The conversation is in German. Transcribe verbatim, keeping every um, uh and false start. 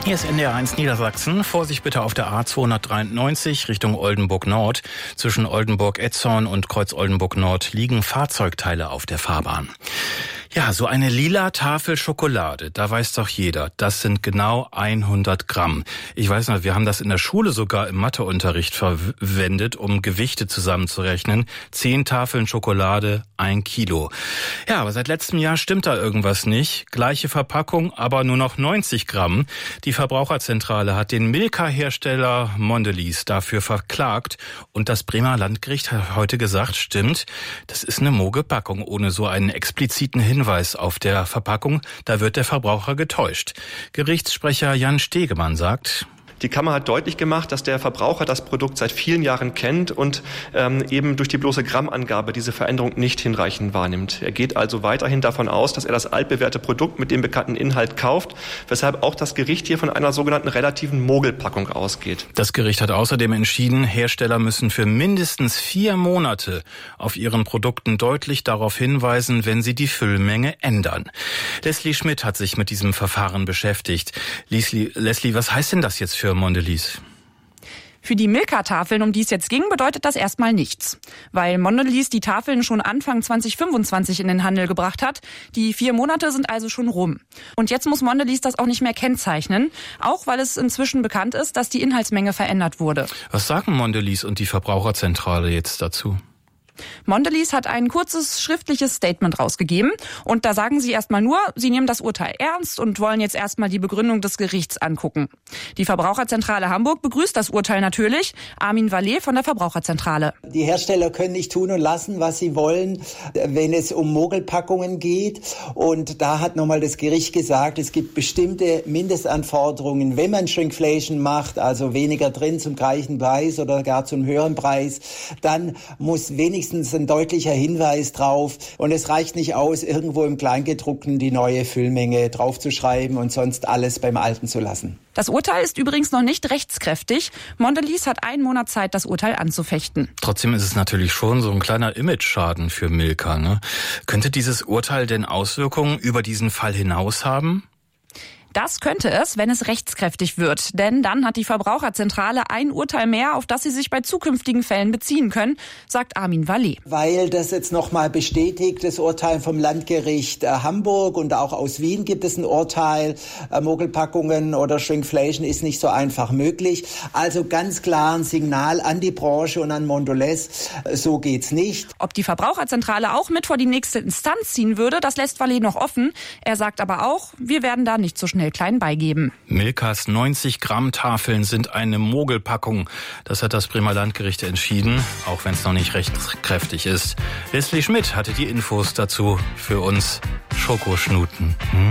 Hier ist N D R eins Niedersachsen. Vorsicht bitte auf der A zweihundertdreiundneunzig Richtung Oldenburg Nord. Zwischen Oldenburg-Etzorn und Kreuz Oldenburg Nord liegen Fahrzeugteile auf der Fahrbahn. Ja, so eine lila Tafel Schokolade, da weiß doch jeder, das sind genau hundert Gramm. Ich weiß noch, wir haben das in der Schule sogar im Matheunterricht verwendet, um Gewichte zusammenzurechnen. Zehn Tafeln Schokolade, ein Kilo. Ja, aber seit letztem Jahr stimmt da irgendwas nicht. Gleiche Verpackung, aber nur noch neunzig Gramm. Die Verbraucherzentrale hat den Milka-Hersteller Mondelez dafür verklagt. Und das Bremer Landgericht hat heute gesagt, stimmt, das ist eine Mogelpackung ohne so einen expliziten Hinweis auf der Verpackung, da wird der Verbraucher getäuscht. Gerichtssprecher Jan Stegemann sagt: Die Kammer hat deutlich gemacht, dass der Verbraucher das Produkt seit vielen Jahren kennt und ähm, eben durch die bloße Grammangabe diese Veränderung nicht hinreichend wahrnimmt. Er geht also weiterhin davon aus, dass er das altbewährte Produkt mit dem bekannten Inhalt kauft, weshalb auch das Gericht hier von einer sogenannten relativen Mogelpackung ausgeht. Das Gericht hat außerdem entschieden, Hersteller müssen für mindestens vier Monate auf ihren Produkten deutlich darauf hinweisen, wenn sie die Füllmenge ändern. Leslie Schmidt hat sich mit diesem Verfahren beschäftigt. Leslie, Leslie, was heißt denn das jetzt für Mondelez? Für die Milka-Tafeln, um die es jetzt ging, bedeutet das erstmal nichts. Weil Mondelez die Tafeln schon Anfang zwanzig fünfundzwanzig in den Handel gebracht hat. Die vier Monate sind also schon rum. Und jetzt muss Mondelez das auch nicht mehr kennzeichnen. Auch weil es inzwischen bekannt ist, dass die Inhaltsmenge verändert wurde. Was sagen Mondelez und die Verbraucherzentrale jetzt dazu? Mondelez hat ein kurzes schriftliches Statement rausgegeben und da sagen sie erstmal nur, sie nehmen das Urteil ernst und wollen jetzt erstmal die Begründung des Gerichts angucken. Die Verbraucherzentrale Hamburg begrüßt das Urteil natürlich. Armin Vallet von der Verbraucherzentrale. Die Hersteller können nicht tun und lassen, was sie wollen, wenn es um Mogelpackungen geht. Und da hat nochmal das Gericht gesagt, es gibt bestimmte Mindestanforderungen, wenn man Shrinkflation macht, also weniger drin zum gleichen Preis oder gar zum höheren Preis, dann muss wenigstens ein deutlicher Hinweis drauf. Und es reicht nicht aus, irgendwo im Kleingedruckten die neue Füllmenge draufzuschreiben und sonst alles beim Alten zu lassen. Das Urteil ist übrigens noch nicht rechtskräftig. Mondelez hat einen Monat Zeit, das Urteil anzufechten. Trotzdem ist es natürlich schon so ein kleiner Image-Schaden für Milka, ne? Könnte dieses Urteil denn Auswirkungen über diesen Fall hinaus haben? Das könnte es, wenn es rechtskräftig wird. Denn dann hat die Verbraucherzentrale ein Urteil mehr, auf das sie sich bei zukünftigen Fällen beziehen können, sagt Armin Vallet. Weil das jetzt nochmal bestätigt, das Urteil vom Landgericht äh, Hamburg und auch aus Wien gibt es ein Urteil, äh, Mogelpackungen oder Shrinkflation ist nicht so einfach möglich. Also ganz klar ein Signal an die Branche und an Mondelez, äh, so geht's nicht. Ob die Verbraucherzentrale auch mit vor die nächste Instanz ziehen würde, das lässt Vallet noch offen. Er sagt aber auch, wir werden da nicht so schnell klein beigeben. Milkas neunzig Gramm Tafeln sind eine Mogelpackung. Das hat das Bremer Landgericht entschieden, auch wenn es noch nicht rechtskräftig ist. Leslie Schmidt hatte die Infos dazu für uns. Schokoschnuten. Hm?